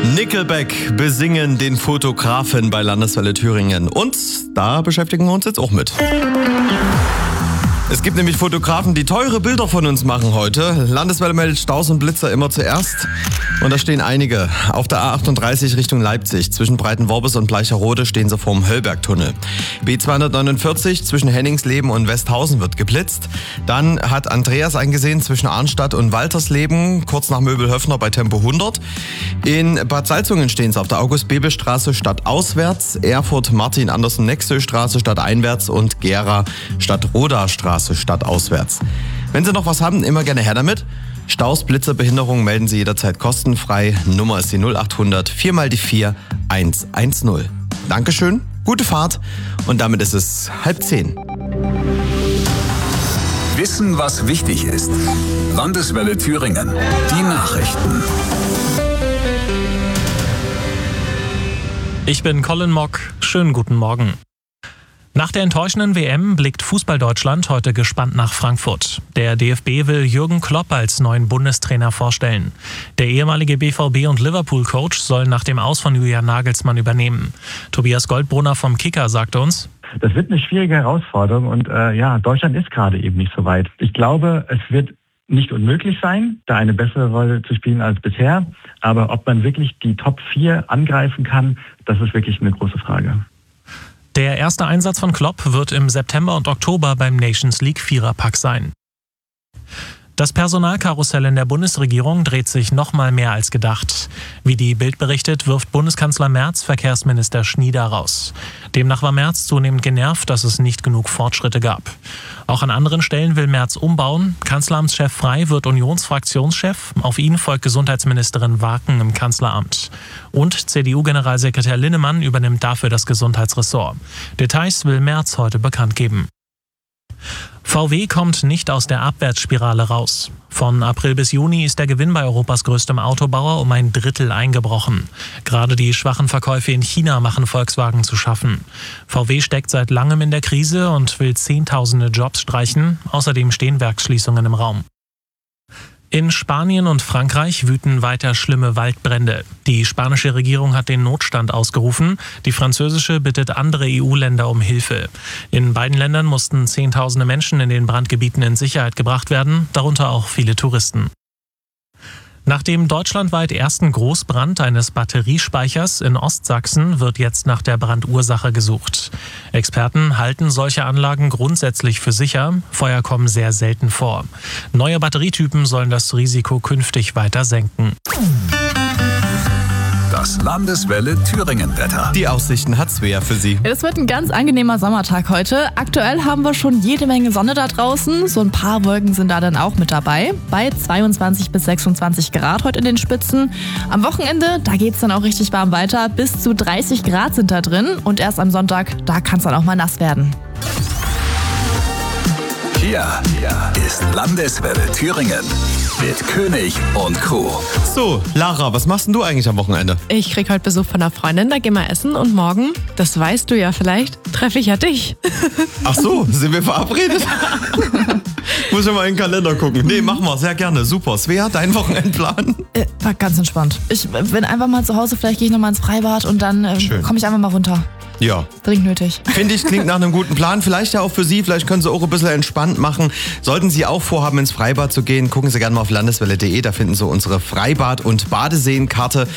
Nickelback besingen den Fotografen bei Landeswelle Thüringen. Und da beschäftigen wir uns jetzt auch mit. Es gibt nämlich Fotografen, die teure Bilder von uns machen heute. Landeswelle meldet Staus und Blitzer immer zuerst. Und da stehen einige. Auf der A38 Richtung Leipzig. Zwischen Breitenworbis und Bleicherode stehen sie vorm Höllbergtunnel. B249 zwischen Henningsleben und Westhausen wird geblitzt. Dann hat Andreas eingesehen zwischen Arnstadt und Waltersleben, kurz nach Möbelhöfner bei Tempo 100. In Bad Salzungen stehen sie auf der August-Bebel-Straße stadtauswärts, Erfurt Martin-Andersen-Nexö-Straße stadteinwärts und Gera Stadt-Roda-Straße stadtauswärts. Wenn Sie noch was haben, immer gerne her damit. Staus, Blitzer, Behinderungen melden Sie jederzeit kostenfrei. Nummer ist die 0800 4x4 110. Dankeschön, gute Fahrt und damit ist es 9:30. Wissen, was wichtig ist. Landeswelle Thüringen. Die Nachrichten. Ich bin Colin Mock. Schönen guten Morgen. Nach der enttäuschenden WM blickt Fußball-Deutschland heute gespannt nach Frankfurt. Der DFB will Jürgen Klopp als neuen Bundestrainer vorstellen. Der ehemalige BVB- und Liverpool-Coach soll nach dem Aus von Julian Nagelsmann übernehmen. Tobias Goldbrunner vom Kicker sagte uns: Das wird eine schwierige Herausforderung und Deutschland ist gerade eben nicht so weit. Ich glaube, es wird nicht unmöglich sein, da eine bessere Rolle zu spielen als bisher. Aber ob man wirklich die Top 4 angreifen kann, das ist wirklich eine große Frage. Der erste Einsatz von Klopp wird im September und Oktober beim Nations League Viererpack sein. Das Personalkarussell in der Bundesregierung dreht sich noch mal mehr als gedacht. Wie die Bild berichtet, wirft Bundeskanzler Merz Verkehrsminister Schnieder raus. Demnach war Merz zunehmend genervt, dass es nicht genug Fortschritte gab. Auch an anderen Stellen will Merz umbauen. Kanzleramtschef Frey wird Unionsfraktionschef. Auf ihn folgt Gesundheitsministerin Waken im Kanzleramt. Und CDU-Generalsekretär Linnemann übernimmt dafür das Gesundheitsressort. Details will Merz heute bekannt geben. VW kommt nicht aus der Abwärtsspirale raus. Von April bis Juni ist der Gewinn bei Europas größtem Autobauer um ein Drittel eingebrochen. Gerade die schwachen Verkäufe in China machen Volkswagen zu schaffen. VW steckt seit langem in der Krise und will Zehntausende Jobs streichen. Außerdem stehen Werksschließungen im Raum. In Spanien und Frankreich wüten weiter schlimme Waldbrände. Die spanische Regierung hat den Notstand ausgerufen. Die französische bittet andere EU-Länder um Hilfe. In beiden Ländern mussten Zehntausende Menschen in den Brandgebieten in Sicherheit gebracht werden, darunter auch viele Touristen. Nach dem deutschlandweit ersten Großbrand eines Batteriespeichers in Ostsachsen wird jetzt nach der Brandursache gesucht. Experten halten solche Anlagen grundsätzlich für sicher. Feuer kommen sehr selten vor. Neue Batterietypen sollen das Risiko künftig weiter senken. Das Landeswelle Thüringen-Wetter. Die Aussichten hat Svea für Sie. Es wird ein ganz angenehmer Sommertag heute. Aktuell haben wir schon jede Menge Sonne da draußen. So ein paar Wolken sind da dann auch mit dabei. Bei 22 bis 26 Grad heute in den Spitzen. Am Wochenende, da geht es dann auch richtig warm weiter. Bis zu 30 Grad sind da drin. Und erst am Sonntag, da kann es dann auch mal nass werden. Hier ist Landeswelle Thüringen mit König und Co. So, Lara, was machst denn du eigentlich am Wochenende? Ich krieg heute Besuch von einer Freundin, da gehen wir essen und morgen, das weißt du ja vielleicht, treffe ich ja dich. Ach so, sind wir verabredet? Muss ich mal in den Kalender gucken. Nee, machen wir, sehr gerne. Super. Svea, dein Wochenendplan? War ganz entspannt. Ich bin einfach mal zu Hause, vielleicht gehe ich nochmal ins Freibad und dann komme ich einfach mal runter. Ja. Dringend nötig. Finde ich, klingt nach einem guten Plan. Vielleicht ja auch für Sie. Vielleicht können Sie auch ein bisschen entspannt machen. Sollten Sie auch vorhaben, ins Freibad zu gehen, gucken Sie gerne mal auf landeswelle.de. Da finden Sie unsere Freibad- und Badeseenkarte.